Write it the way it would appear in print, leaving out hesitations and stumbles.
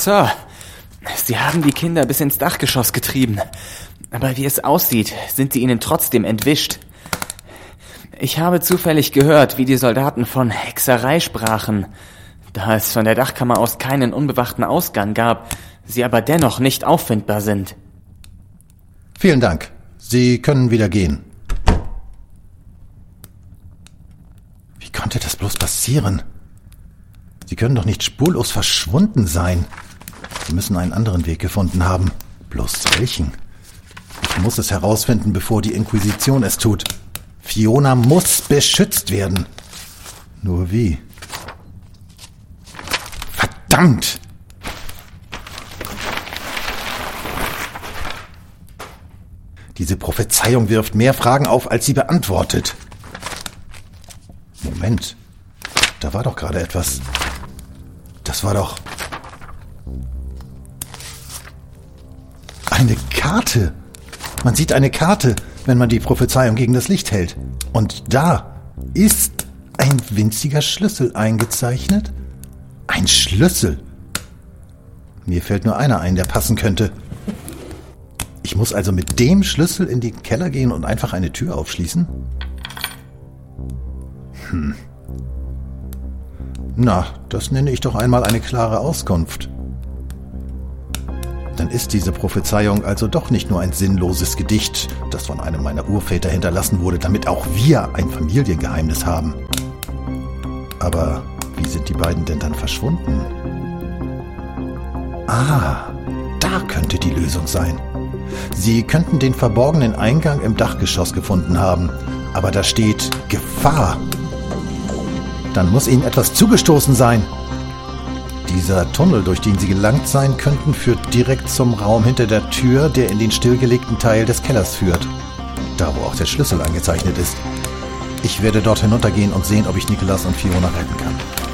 Sir, Sie haben die Kinder bis ins Dachgeschoss getrieben. Aber wie es aussieht, sind sie ihnen trotzdem entwischt. Ich habe zufällig gehört, wie die Soldaten von Hexerei sprachen. Da es von der Dachkammer aus keinen unbewachten Ausgang gab, sie aber dennoch nicht auffindbar sind. Vielen Dank. Sie können wieder gehen. Wie konnte das bloß passieren? Sie können doch nicht spurlos verschwunden sein. Sie müssen einen anderen Weg gefunden haben. Bloß welchen? Ich muss es herausfinden, bevor die Inquisition es tut. Fiona muss beschützt werden. Nur wie? Verdammt! Diese Prophezeiung wirft mehr Fragen auf, als sie beantwortet. Moment, da war doch gerade etwas. Das war doch eine Karte. Man sieht eine Karte, wenn man die Prophezeiung gegen das Licht hält. Und da ist ein winziger Schlüssel eingezeichnet. Ein Schlüssel. Mir fällt nur einer ein, der passen könnte. Ich muss also mit dem Schlüssel in den Keller gehen und einfach eine Tür aufschließen? Na, das nenne ich doch einmal eine klare Auskunft. Dann ist diese Prophezeiung also doch nicht nur ein sinnloses Gedicht, das von einem meiner Urväter hinterlassen wurde, damit auch wir ein Familiengeheimnis haben. Aber wie sind die beiden denn dann verschwunden? Ah, da könnte die Lösung sein. Sie könnten den verborgenen Eingang im Dachgeschoss gefunden haben, aber da steht Gefahr. Dann muss ihnen etwas zugestoßen sein. Dieser Tunnel, durch den sie gelangt sein könnten, führt direkt zum Raum hinter der Tür, der in den stillgelegten Teil des Kellers führt. Da, wo auch der Schlüssel eingezeichnet ist. Ich werde dort hinuntergehen und sehen, ob ich Nicholas und Fiona retten kann.